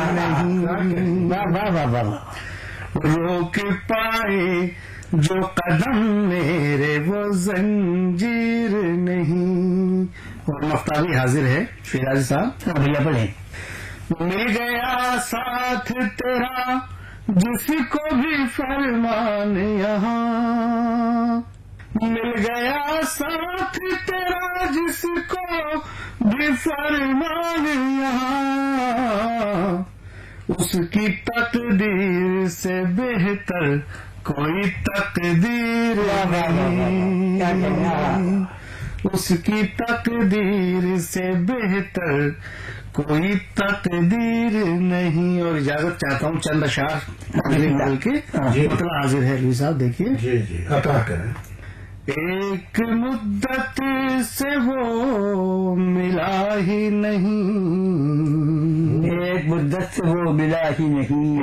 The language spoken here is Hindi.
नहीं। वाह वाह वाह। रोक पाए जो कदम मेरे वो जंजीर नहीं। और मफ्ताबी हाजिर है फिराज साहब। भैया पढ़े। मिल गया साथ तेरा जिसको भी फरमान यहाँ, मिल गया साथ तेरा जिसको भी फरमान यहाँ, उसकी तकदीर से बेहतर कोई तकदीर नहीं, उसकी तकदीर से बेहतर कोई तकदीर नहीं। और इजाजत चाहता हूँ चंद अशार बोल के। मतलब हाजिर है अली साहब, देखिए। जी जी अता करें। एक मुद्दत से वो मिला ही नहीं, एक मुद्दत से वो मिला ही नहीं,